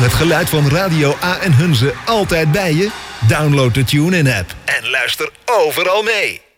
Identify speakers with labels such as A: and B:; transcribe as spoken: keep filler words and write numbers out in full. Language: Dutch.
A: het geluid van Radio A en Hunze altijd bij je? Download de TuneIn-app en luister overal mee.